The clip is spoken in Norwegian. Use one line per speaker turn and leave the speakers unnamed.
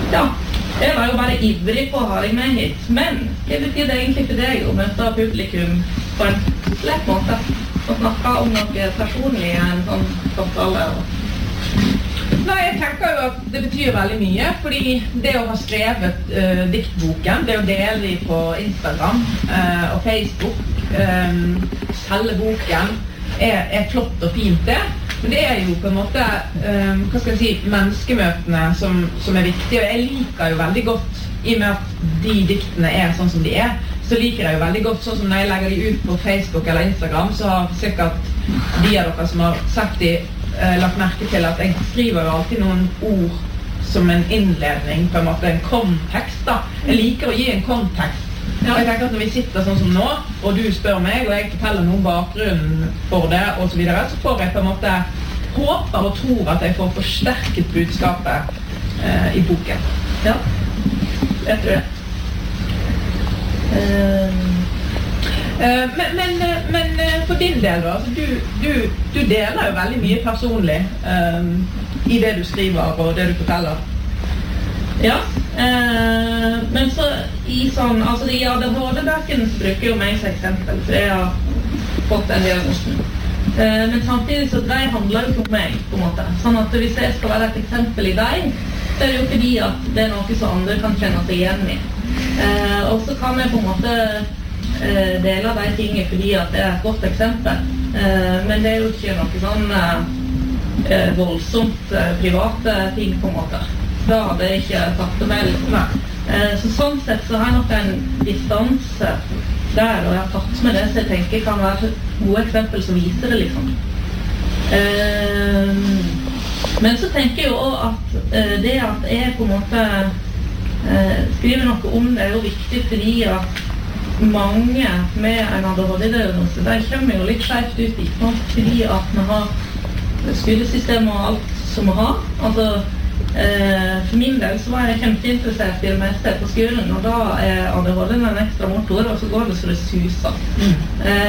Ja, jeg var jo bare ivrig på å ha deg med hit, men det betyr det egentlig for deg å møte publikum på en lett måte og snakke om noe personlig i en sånn samtale.
Nei, jeg tenker jo at det betyr veldig mye, fordi det å ha skrevet diktboken, det å dele de på Instagram og Facebook, selge boken, er flott og fint det. Men det er jo på en måte, hva skal jeg si, menneskemøtene som er viktige, og jeg liker jo veldig godt, i og med at de diktene er sånn som de er, så liker jeg jo veldig godt, sånn som når jeg legger de ut på Facebook eller Instagram, så har sikkert de av dere som har sett de lagt merke til at jeg skriver jo alltid noen ord som en innledning, på en måte en kontekst da. Jeg liker å gi en kontekst. Og jeg tenker at når vi sitter sånn som nå, og du spør meg, og jeg forteller noen bakgrunnen for det, og så videre, så får jeg på en måte håper og tror at jeg får forsterket budskapet i boken.
Ja, jeg tror det.
Men for din del da, altså, du deler jo veldig mye personlig i det du skriver og det du forteller.
Ja, men så i sånn, altså i ADHD-bøkene så bruker jo meg som eksempel, for jeg har fått en diagnosen. Men samtidig så de handler jo ikke om meg, på en måte. Sånn at hvis jeg skal være et eksempel i deg, så er det jo fordi at det er noe som andre kan kjenne seg igjen i. Og så kan jeg på en måte dele av de tingene fordi at det er et godt eksempel. Men det er jo ikke noe sånn voldsomt private ting på en måte. Da hadde jeg ikke tatt det med liksom. Så sånn sett så har jeg nok en distanse der, og jeg har tatt med det, så jeg tenker kan være gode eksempel som viser det liksom. Men så tenker jeg jo også at det at jeg på en måte skriver noe om det er jo viktig fordi at mange med en ADHD-diagnose, de kommer jo litt skjevt ut i, fordi at vi har skolesystem og alt som vi har. Altså, for min del så var jeg kjempeinteressert i det meste på skolen, og da er ADHD en ekstra motor, og så går det så det suser.